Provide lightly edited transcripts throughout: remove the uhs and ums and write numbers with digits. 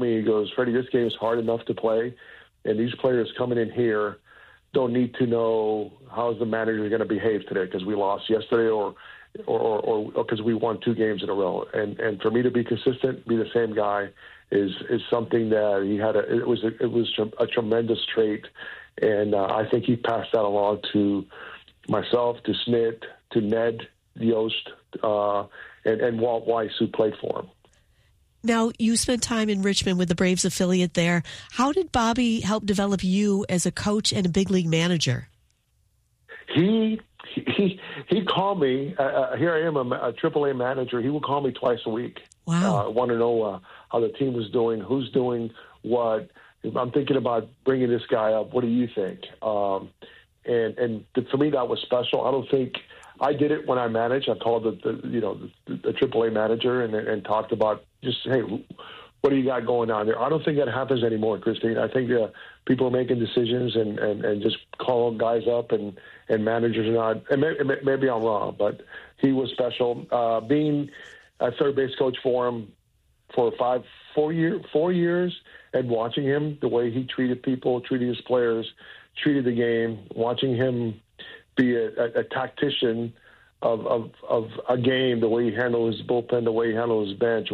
me, he goes, Freddie, this game is hard enough to play, and these players coming in here don't need to know how's the manager going to behave today because we lost yesterday or because we won 2 games in a row. And for me to be consistent, be the same guy, is something that he had. It was a tremendous trait, and I think he passed that along to myself, to Snit, to Ned Yost, and Walt Weiss, who played for him. Now, you spent time in Richmond with the Braves affiliate there. How did Bobby help develop you as a coach and a big league manager? He called me. Here I am, a AAA manager. He would call me twice a week. Wow. Want to know how the team was doing, who's doing what. I'm thinking about bringing this guy up. What do you think? And for me, that was special. I don't think I did it when I managed. I called the AAA manager and talked about just, hey, what do you got going on there? I don't think that happens anymore, Christine. I think people are making decisions and just calling guys up and managers are not. And maybe I'm wrong, but he was special. Being a third base coach for him for 4 years, and watching him, the way he treated people, treated his players, treated the game, watching him be a tactician of a game, the way he handled his bullpen, the way he handled his bench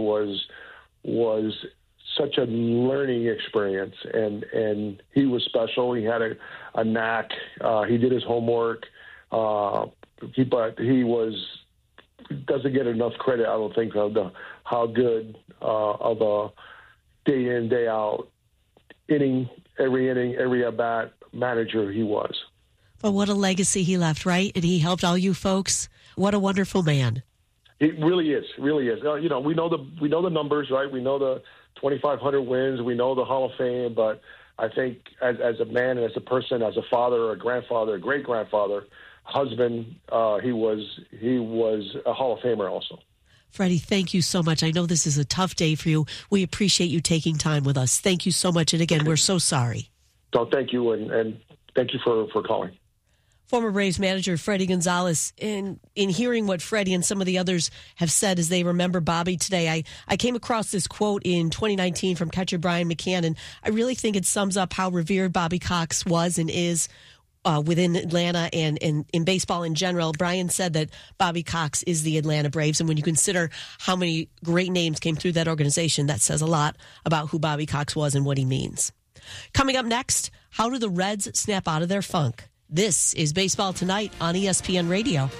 was such a learning experience. And he was special. He had a knack. He did his homework. But he doesn't get enough credit, I don't think, of how good of a day in, day out, inning, every at-bat manager he was. But what a legacy he left, right? And he helped all you folks. What a wonderful man. It really is, really is. We know the numbers, right? We know the 2,500 wins. We know the Hall of Fame. But I think as a man and as a person, as a father, a grandfather, a great-grandfather, husband, he was a Hall of Famer also. Freddie, thank you so much. I know this is a tough day for you. We appreciate you taking time with us. Thank you so much. And again, we're so sorry. So thank you, and thank you for calling. Former Braves manager Freddie Gonzalez. In hearing what Freddie and some of the others have said as they remember Bobby today, I came across this quote in 2019 from catcher Brian McCann, and I really think it sums up how revered Bobby Cox was and is within Atlanta and in baseball in general. Brian said that Bobby Cox is the Atlanta Braves, and when you consider how many great names came through that organization, that says a lot about who Bobby Cox was and what he means. Coming up next, how do the Reds snap out of their funk? This is Baseball Tonight on ESPN Radio.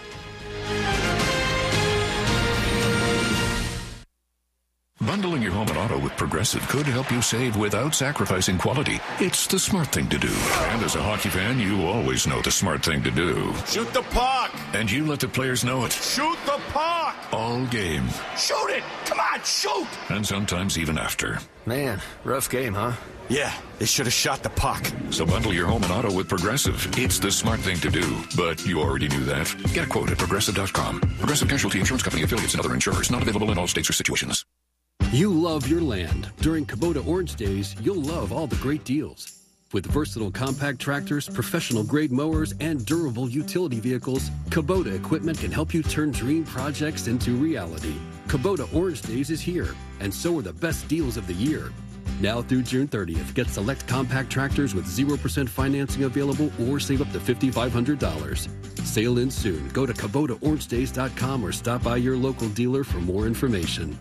Bundling your home and auto with Progressive could help you save without sacrificing quality. It's the smart thing to do. And as a hockey fan, you always know the smart thing to do. Shoot the puck! And you let the players know it. Shoot the puck! All game. Shoot it! Come on, shoot! And sometimes even after. Man, rough game, huh? Yeah, they should have shot the puck. So bundle your home and auto with Progressive. It's the smart thing to do. But you already knew that. Get a quote at Progressive.com. Progressive Casualty Insurance Company, affiliates, and other insurers. Not available in all states or situations. You love your land. During Kubota Orange Days, you'll love all the great deals. With versatile compact tractors, professional-grade mowers, and durable utility vehicles, Kubota equipment can help you turn dream projects into reality. Kubota Orange Days is here, and so are the best deals of the year. Now through June 30th, get select compact tractors with 0% financing available or save up to $5,500. Sale ends soon. Go to KubotaOrangeDays.com or stop by your local dealer for more information.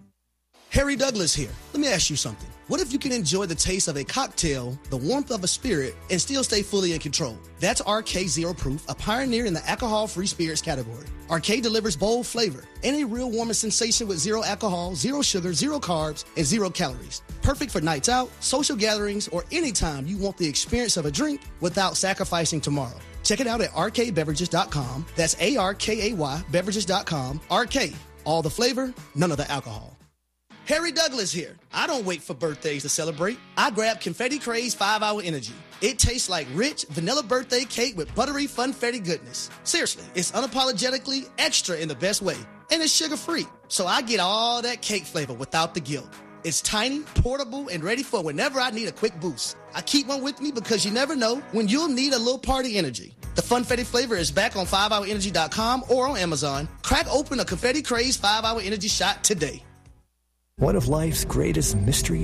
Harry Douglas here. Let me ask you something. What if you can enjoy the taste of a cocktail, the warmth of a spirit, and still stay fully in control? That's RK Zero Proof, a pioneer in the alcohol-free spirits category. RK delivers bold flavor and a real warming sensation with zero alcohol, zero sugar, zero carbs, and 0 calories. Perfect for nights out, social gatherings, or anytime you want the experience of a drink without sacrificing tomorrow. Check it out at rkbeverages.com. That's ARKAY beverages.com. RK, all the flavor, none of the alcohol. Harry Douglas here. I don't wait for birthdays to celebrate. I grab Confetti Craze 5-Hour Energy. It tastes like rich vanilla birthday cake with buttery funfetti goodness. Seriously, it's unapologetically extra in the best way. And it's sugar-free, so I get all that cake flavor without the guilt. It's tiny, portable, and ready for whenever I need a quick boost. I keep one with me because you never know when you'll need a little party energy. The Funfetti flavor is back on 5hourenergy.com or on Amazon. Crack open a Confetti Craze 5-Hour Energy shot today. One of life's greatest mysteries